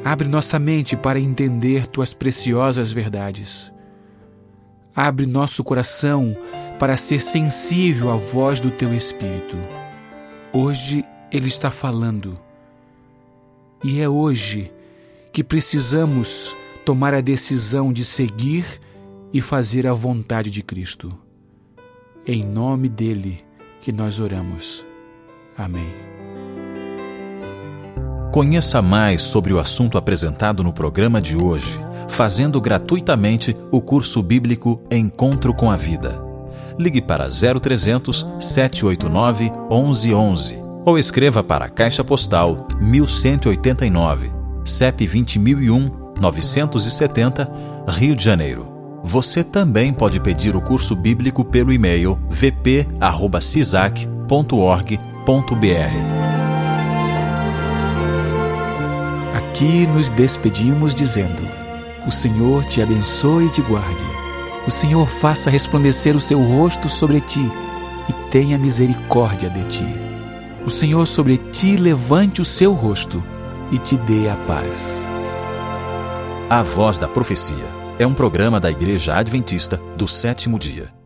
Abre nossa mente para entender tuas preciosas verdades. Abre nosso coração para ser sensível à voz do teu Espírito. Hoje Ele está falando. E é hoje que precisamos tomar a decisão de seguir e fazer a vontade de Cristo. Em nome dele que nós oramos. Amém. Conheça mais sobre o assunto apresentado no programa de hoje, fazendo gratuitamente o curso bíblico Encontro com a Vida. Ligue para 0300 789 1111 ou escreva para a Caixa Postal 1189, CEP 20001 970, Rio de Janeiro. Você também pode pedir o curso bíblico pelo e-mail vp@cisac.org.br. Aqui nos despedimos dizendo: o Senhor te abençoe e te guarde. O Senhor faça resplandecer o seu rosto sobre ti e tenha misericórdia de ti. O Senhor sobre ti levante o seu rosto e te dê a paz. A Voz da Profecia é um programa da Igreja Adventista do Sétimo Dia.